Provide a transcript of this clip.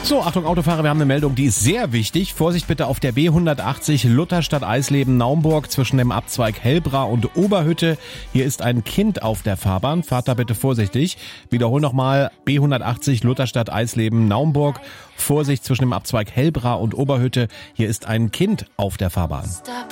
So, Achtung Autofahrer, wir haben eine Meldung, die ist sehr wichtig. Vorsicht bitte auf der B180 Lutherstadt-Eisleben-Naumburg zwischen dem Abzweig Hellbra und Oberhütte. Hier ist ein Kind auf der Fahrbahn. Fahrt da bitte vorsichtig. Wiederhol nochmal, B180 Lutherstadt-Eisleben-Naumburg. Vorsicht zwischen dem Abzweig Hellbra und Oberhütte. Hier ist ein Kind auf der Fahrbahn.